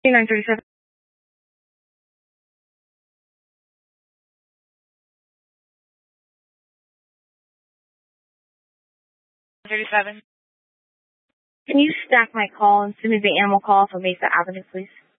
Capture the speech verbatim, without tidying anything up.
nine thirty-seven. thirty-seven. Can you stack my call and send me the animal call for Mesa Avenue, please?